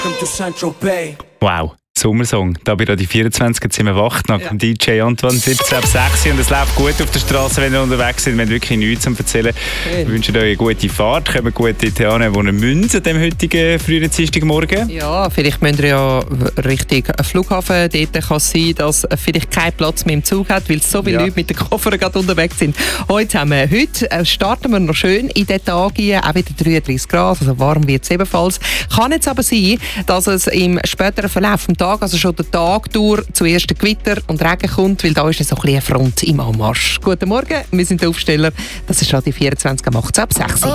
Wow, Sommersong. Da bei Radio 24 sind wir wach nach dem DJ Antoine 17 ab 6 und es läuft gut auf der Straße, wenn ihr unterwegs seid. Wir haben wirklich nichts zu erzählen. Wir wünschen euch eine gute Fahrt. Kommt gut dorthin, wo ihr müsst an dem heutigen frühen Dienstagmorgen. Ja, vielleicht müsst ihr ja Richtung Flughafen. Dort kann es sein, dass vielleicht keinen Platz mehr im Zug hat, weil so viele Leute mit den Koffern gerade unterwegs sind. Heute starten wir noch schön in den Tag hier, auch wieder 33 Grad, also warm wird es ebenfalls. Kann jetzt aber sein, dass es im späteren Verlauf des Tages, also schon den Tag durch, zuerst Gewitter und Regen kommt, weil da ist so ein bisschen eine Front im Anmarsch. Guten Morgen, wir sind die Aufsteller. Das ist Radio 24 am 8 ab 6.